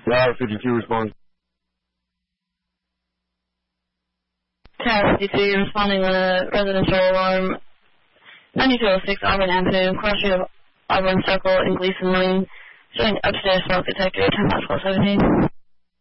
Tower 52 responding. Tower 52 responding on a residential alarm. 9206 Auburn Avenue, cross street of Auburn Circle in Gleason Lane, showing upstairs smoke detector, 10 1217.